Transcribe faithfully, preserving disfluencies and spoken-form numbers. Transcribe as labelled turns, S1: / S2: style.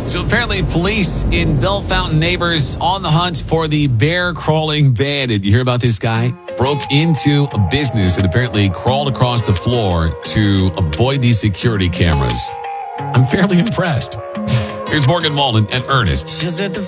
S1: So apparently police in Bellefontaine neighbors on the hunt for the bear-crawling bandit. You hear about this guy? Broke into a business and apparently crawled across the floor to avoid these security cameras. I'm fairly impressed. Here's Morgan Wallen and Ernest.